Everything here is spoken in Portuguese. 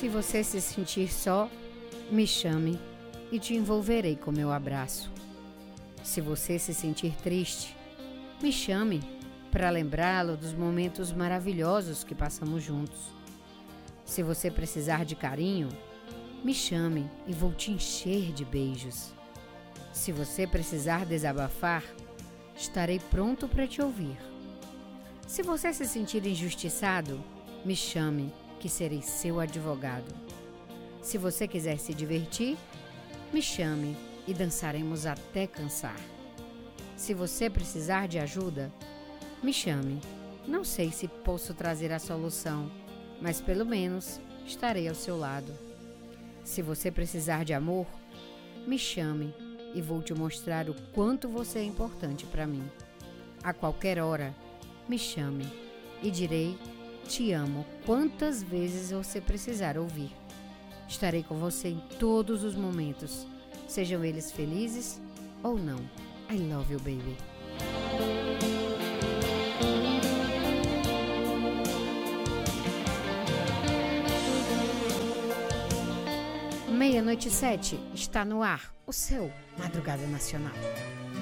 Se você se sentir só, me chame e te envolverei com meu abraço. Se você se sentir triste, me chame para lembrá-lo dos momentos maravilhosos que passamos juntos. Se você precisar de carinho, me chame e vou te encher de beijos. Se você precisar desabafar, estarei pronto para te ouvir. Se você se sentir injustiçado, me chame, que serei seu advogado. Se você quiser se divertir, me chame e dançaremos até cansar. Se você precisar de ajuda, me chame. Não sei se posso trazer a solução, mas pelo menos estarei ao seu lado. Se você precisar de amor, me chame e vou te mostrar o quanto você é importante para mim. A qualquer hora, me chame e direi te amo quantas vezes você precisar ouvir. Estarei com você em todos os momentos, sejam eles felizes ou não. I love you, baby. 00:07 está no ar, o seu Madrugada Nacional.